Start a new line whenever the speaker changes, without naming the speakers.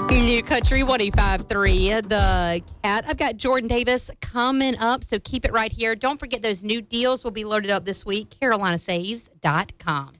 New Country 105.3, The Cat. I've got Jordan Davis coming up, so keep it right here. Don't forget those new deals will be loaded up this week, carolinasaves.com.